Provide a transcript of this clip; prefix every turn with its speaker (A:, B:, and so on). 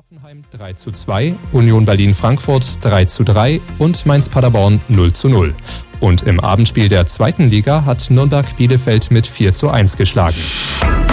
A: Hoffenheim 3:2, Union Berlin-Frankfurt 3:3 und Mainz-Paderborn 0:0. Und im Abendspiel der zweiten Liga hat Nürnberg Bielefeld mit 4:1 geschlagen.